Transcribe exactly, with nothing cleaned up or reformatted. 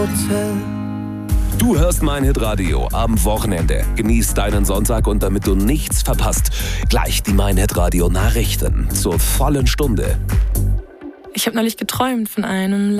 Du hörst mein Hitradio am Wochenende. Genieß deinen Sonntag und damit du nichts verpasst, gleich die mein Hitradio Nachrichten zur vollen Stunde. Ich habe neulich geträumt von einem